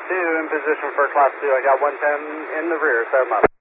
2 in position for Class 2. I got 110 in the rear, 7 miles.